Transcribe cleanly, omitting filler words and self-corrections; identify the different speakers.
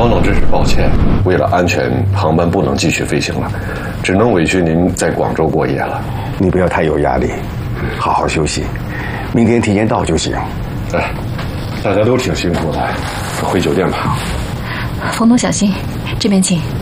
Speaker 1: 冯总，真是抱歉，为了安全，航班不能继续飞行了，只能委屈您在广州过夜了。
Speaker 2: 你不要太有压力，好好休息，明天提前到就行。
Speaker 1: 哎，大家都挺辛苦的，回酒店吧。
Speaker 3: 冯总小心，这边请。